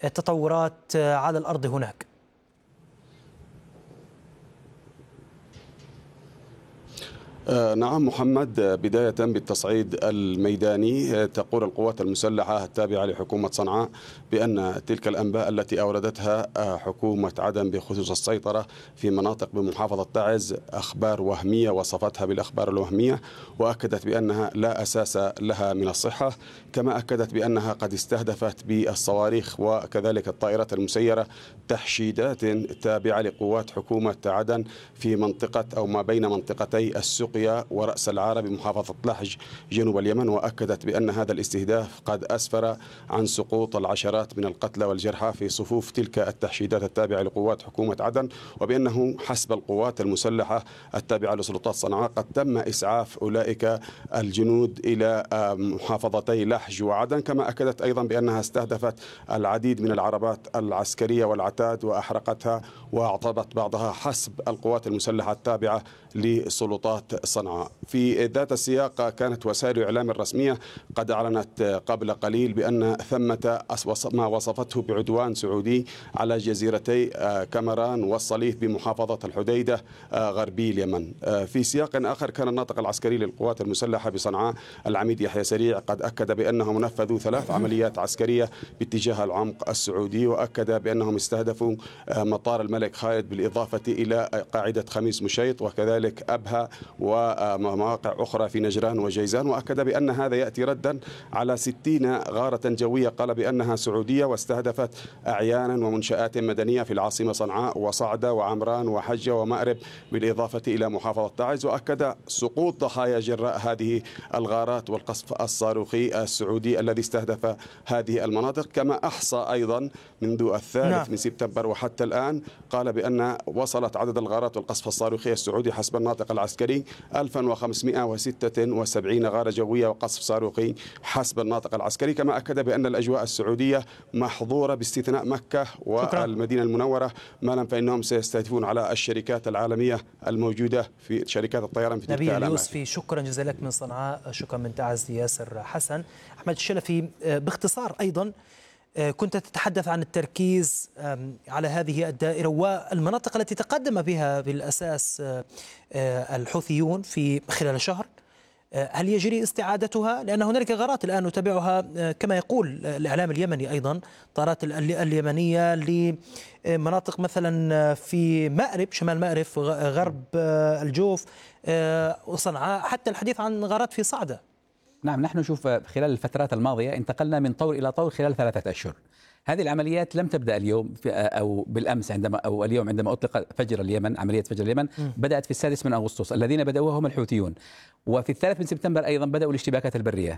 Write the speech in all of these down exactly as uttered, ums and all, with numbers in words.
التطورات على الأرض هناك؟ آه نعم محمد، بداية بالتصعيد الميداني، تقول القوات المسلحة التابعة لحكومة صنعاء بأن تلك الأنباء التي أوردتها حكومة عدن بخصوص السيطرة في مناطق بمحافظة تعز أخبار وهمية، وصفتها بالأخبار الوهمية، وأكدت بأنها لا أساس لها من الصحة. كما أكدت بأنها قد استهدفت بالصواريخ وكذلك الطائرات المسيرة تحشيدات تابعة لقوات حكومة عدن في منطقة أو ما بين منطقتي السوق ورأس العارة بمحافظة لحج جنوب اليمن. وأكدت بأن هذا الاستهداف قد أسفر عن سقوط العشرات من القتلى والجرحى في صفوف تلك التحشيدات التابعة لقوات حكومة عدن، وبأنه حسب القوات المسلحة التابعة لسلطات صنعاء قد تم إسعاف أولئك الجنود إلى محافظتي لحج وعدن. كما أكدت أيضا بأنها استهدفت العديد من العربات العسكرية والعتاد وأحرقتها وأعطبت بعضها حسب القوات المسلحة التابعة لسلطات صنعاء. في ذات السياق كانت وسائل الإعلام الرسمية قد أعلنت قبل قليل بأن ثمة ما وصفته بعدوان سعودي على جزيرتي كامران والصليف بمحافظة الحديدة غربي اليمن. في سياق آخر كان الناطق العسكري للقوات المسلحة بصنعاء العميد يحيى سريع قد أكد بأنهم نفذوا ثلاث عمليات عسكرية باتجاه العمق السعودي، وأكد بأنهم استهدفوا مطار الملك خالد بالإضافة إلى قاعدة خميس مشيط وكذلك أبها ومواقع أخرى في نجران وجيزان. وأكد بأن هذا يأتي ردا على ستين غارة جوية قال بأنها سعودية واستهدفت أعيانا ومنشآت مدنية في العاصمة صنعاء وصعدة وعمران وحجة ومأرب بالإضافة إلى محافظة تعز. وأكد سقوط ضحايا جراء هذه الغارات والقصف الصاروخي السعودي الذي استهدف هذه المناطق. كما أحصى أيضا منذ الثالث نعم. من سبتمبر وحتى الآن قال بأن وصلت عدد الغارات والقصف الصاروخي السعودي حسب الناطق العسكري ألف وخمسمائة وستة وسبعين غارة جوية وقصف صاروخي حسب الناطق العسكري. كما أكد بأن الأجواء السعودية محظورة باستثناء مكة والمدينة المنورة، ما لم فإنهم سيستهدفون على الشركات العالمية الموجودة في شركات الطيران في تلك الأماكن. نبيل يوسفي، شكرا جزيلا لك من صنعاء، شكرا من تعز ياسر حسن. أحمد الشلفي، باختصار أيضا كنت تتحدث عن التركيز على هذه الدائرة والمناطق التي تقدم بها بالأساس الحوثيون في خلال شهر. هل يجري استعادتها؟ لأن هنالك غارات الآن نتابعها كما يقول الإعلام اليمني أيضا، طارات اليمنية لمناطق مثلا في مأرب، شمال مأرب، غرب الجوف وصنعاء، حتى الحديث عن غارات في صعدة. نعم، نحن نشوف خلال الفترات الماضية انتقلنا من طور إلى طور خلال ثلاثة أشهر. هذه العمليات لم تبدأ اليوم أو بالأمس عندما أو اليوم عندما أطلق فجر اليمن، عملية فجر اليمن م. بدأت في السادس من أغسطس، الذين بدأوها هم الحوثيون، وفي الثالث من سبتمبر أيضا بدأوا الاشتباكات البرية.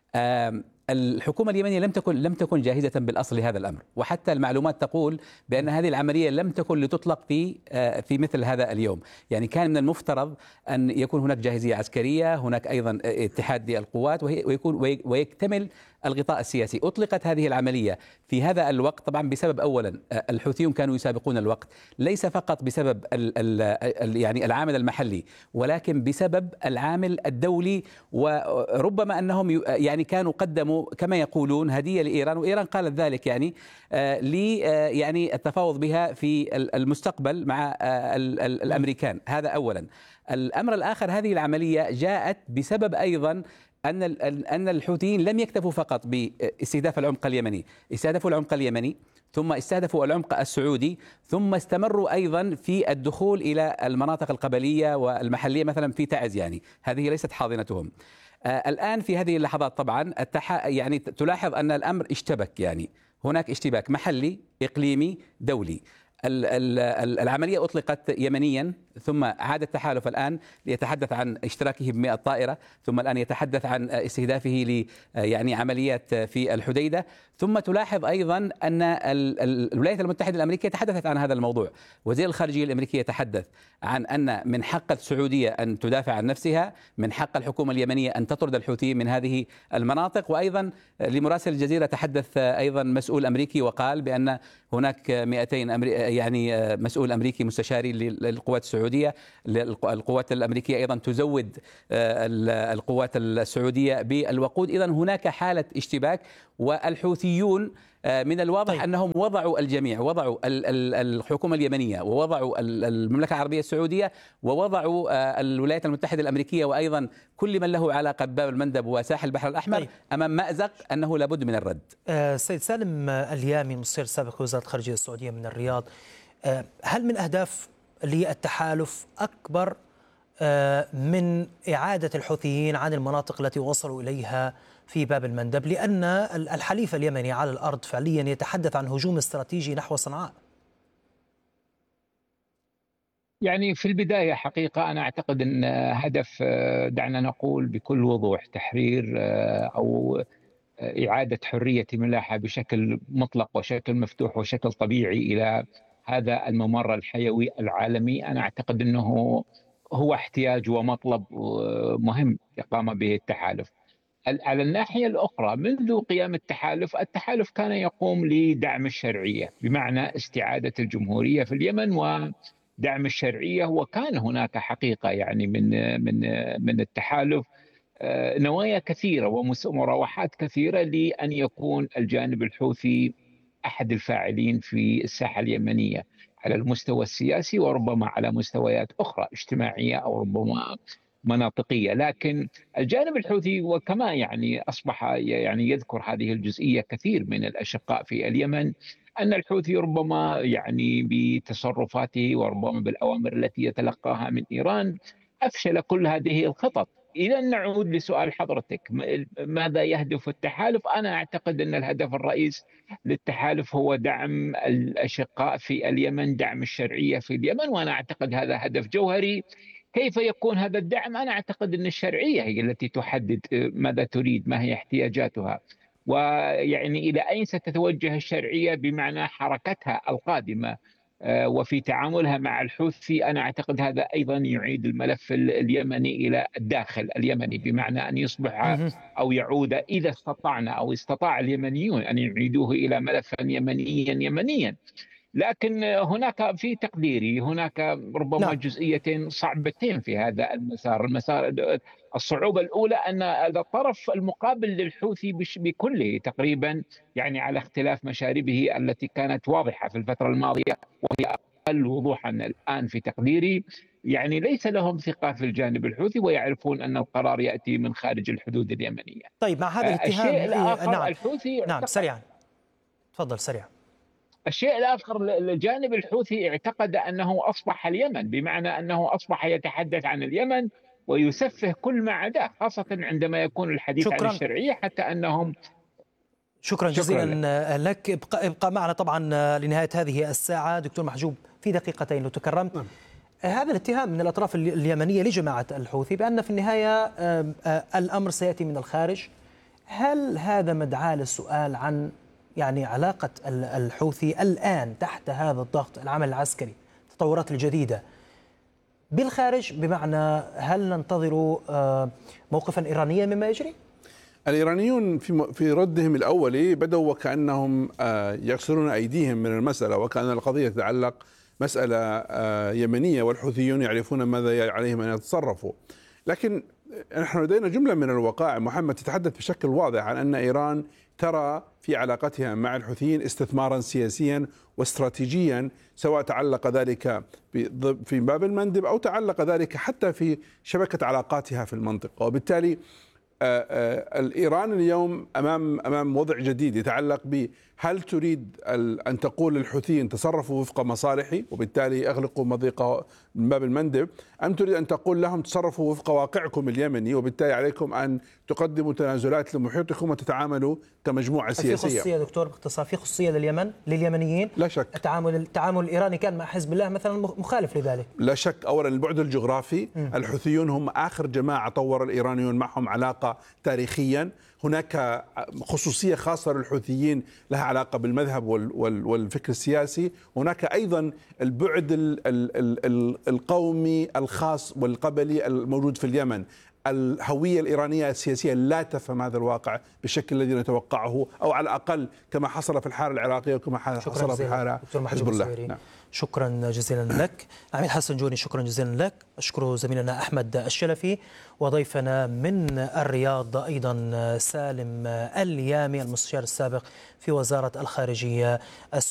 الحكومة اليمنية لم تكن لم تكن جاهزة بالأصل لهذا الأمر، وحتى المعلومات تقول بأن هذه العملية لم تكن لتطلق في في مثل هذا اليوم. يعني كان من المفترض أن يكون هناك جاهزية عسكرية، هناك أيضا اتحاد للقوات ويكون ويكتمل الغطاء السياسي. أطلقت هذه العملية في هذا الوقت طبعا بسبب أولا الحوثيون كانوا يسابقون الوقت، ليس فقط بسبب ال ال يعني العامل المحلي، ولكن بسبب العامل الدولي، وربما أنهم يعني كانوا قدموا كما يقولون هدية لإيران، وإيران قالت ذلك يعني آه لي آه يعني التفاوض بها في المستقبل مع آه الأمريكان. هذا أولا. الأمر الآخر، هذه العملية جاءت بسبب أيضا أن أن الحوثيين لم يكتفوا فقط باستهداف العمق اليمني، استهدفوا العمق اليمني ثم استهدفوا العمق السعودي، ثم استمروا أيضا في الدخول إلى المناطق القبلية والمحلية مثلا في تعز. يعني هذه ليست حاضنتهم. آه الآن في هذه اللحظات طبعا التح... يعني تلاحظ أن الأمر اشتبك، يعني هناك اشتباك محلي إقليمي دولي. العملية أطلقت يمنيا ثم عاد التحالف الآن ليتحدث عن اشتراكه بمئة طائرة، ثم الآن يتحدث عن استهدافه ل يعني عمليات في الحديدة. ثم تلاحظ أيضا أن الولايات المتحدة الأمريكية تحدثت عن هذا الموضوع. وزير الخارجية الأمريكي يتحدث عن أن من حق السعودية أن تدافع عن نفسها، من حق الحكومة اليمنية أن تطرد الحوثيين من هذه المناطق. وأيضا لمراسل الجزيرة تحدث أيضا مسؤول أمريكي وقال بأن هناك مئتين أمري... يعني مسؤول أمريكي مستشاري للقوات السعودية، القوات الأمريكية أيضا تزود القوات السعودية بالوقود. إذن هناك حالة اشتباك، والحوثيون من الواضح طيب. أنهم وضعوا الجميع، وضعوا الحكومة اليمنية، ووضعوا المملكة العربية السعودية، ووضعوا الولايات المتحدة الأمريكية، وأيضا كل من له علاقة بباب المندب وساحل البحر الأحمر طيب. أمام مأزق أنه لابد من الرد. آه سيد سالم اليامي المستشار السابق لوزارة الخارجية السعودية من الرياض، آه هل من أهداف للتحالف أكبر آه من إعادة الحوثيين عن المناطق التي وصلوا إليها في باب المندب، لأن الحليف اليمني على الأرض فعليا يتحدث عن هجوم استراتيجي نحو صنعاء؟ يعني في البداية حقيقة أنا أعتقد أن هدف، دعنا نقول بكل وضوح، تحرير أو إعادة حرية الملاحة بشكل مطلق وشكل مفتوح وشكل طبيعي إلى هذا الممر الحيوي العالمي. أنا أعتقد أنه هو احتياج ومطلب مهم يقام به التحالف. على الناحية الأخرى، منذ قيام التحالف التحالف كان يقوم لدعم الشرعية، بمعنى استعادة الجمهورية في اليمن ودعم الشرعية. وكان هناك حقيقة يعني من من من التحالف نوايا كثيرة ومراوحات كثيرة لأن يكون الجانب الحوثي أحد الفاعلين في الساحة اليمنية على المستوى السياسي، وربما على مستويات أخرى اجتماعية أو ربما مناطقية. لكن الجانب الحوثي، وكما يعني أصبح يعني يذكر هذه الجزئية كثير من الأشقاء في اليمن، أن الحوثي ربما يعني بتصرفاته وربما بالأوامر التي يتلقاها من إيران أفشل كل هذه الخطط. إذا نعود لسؤال حضرتك، ماذا يهدف التحالف؟ أنا أعتقد أن الهدف الرئيس للتحالف هو دعم الأشقاء في اليمن، دعم الشرعية في اليمن، وأنا أعتقد هذا هدف جوهري. كيف يكون هذا الدعم؟ أنا أعتقد أن الشرعية هي التي تحدد ماذا تريد، ما هي احتياجاتها، ويعني إلى أين ستتوجه الشرعية بمعنى حركتها القادمة وفي تعاملها مع الحوثي. أنا أعتقد هذا أيضا يعيد الملف اليمني إلى الداخل اليمني، بمعنى أن يصبح أو يعود، إذا استطعنا أو استطاع اليمنيون أن يعيدوه إلى ملفا يمنيا يمنيا. لكن هناك في تقديري هناك ربما نعم. جزئيتين صعبتين في هذا المسار. المسار الصعوبة الأولى أن الطرف المقابل للحوثي بكله تقريبا يعني على اختلاف مشاربه التي كانت واضحة في الفترة الماضية وهي أقل وضوحا الآن في تقديري، يعني ليس لهم ثقة في الجانب الحوثي ويعرفون أن القرار يأتي من خارج الحدود اليمنية. طيب، مع هذا الاتهام الشيء الآخر نعم. الحوثي نعم سريعا تفضل سريعا. الشيء الآخر، الجانب الحوثي اعتقد أنه أصبح اليمن، بمعنى أنه أصبح يتحدث عن اليمن ويسفه كل ما عداه، خاصة عندما يكون الحديث شكراً. عن الشرعية، حتى أنهم شكرا جزيلا لك. ابقى, ابقى معنا طبعا لنهاية هذه الساعة دكتور محجوب في دقيقتين لو تكرمت. م. هذا الاتهام من الأطراف اليمنية لجماعة الحوثي بأن في النهاية الأمر سيأتي من الخارج، هل هذا مدعاة للسؤال عن يعني علاقة الحوثي الآن تحت هذا الضغط، العمل العسكري، التطورات الجديدة بالخارج، بمعنى هل ننتظر موقفا إيرانيا مما يجري؟ الإيرانيون في في ردهم الأولي بدأوا وكأنهم يغسلون أيديهم من المسألة، وكأن القضية تتعلق مسألة يمنية والحوثيون يعرفون ماذا عليهم أن يتصرفوا. لكن نحن لدينا جملة من الوقائع محمد تتحدث بشكل واضح عن أن إيران ترى في علاقتها مع الحوثيين استثمارا سياسيا واستراتيجيا، سواء تعلق ذلك في باب المندب أو تعلق ذلك حتى في شبكة علاقاتها في المنطقة. وبالتالي الإيران اليوم أمام أمام وضع جديد يتعلق بهل تريد أن تقول للحوثيين تصرفوا وفق مصالحي وبالتالي أغلقوا مضيق من باب المندب، أم تريد أن تقول لهم تصرفوا وفق واقعكم اليمني وبالتالي عليكم أن تقدموا تنازلات لمحيطكم وتتعاملوا كمجموعة سياسية. في خصوصية دكتور باختصار، في خصوصية لليمن لليمنيين؟ لا شك. التعامل التعامل الإيراني كان مع حزب الله مثلا مخالف لذلك؟ لا شك. أولا البعد الجغرافي، م. الحوثيون هم آخر جماعة طور الإيرانيون معهم علاقة تاريخيا، هناك خصوصية خاصة للحوثيين لها علاقة بالمذهب والفكر السياسي، هناك أيضا البعد القومي الخاص والقبلي الموجود في اليمن. الهوية الإيرانية السياسية لا تفهم هذا الواقع بالشكل الذي نتوقعه، أو على الأقل كما حصل في الحالة العراقية وكما حصل في الحالة حزب الله. نعم. شكرا جزيلا لك عميد حسن جوني، شكرا جزيلا لك. أشكر زميلنا أحمد الشلفي، وضيفنا من الرياض أيضا سالم اليامي المستشار السابق في وزارة الخارجية السورية.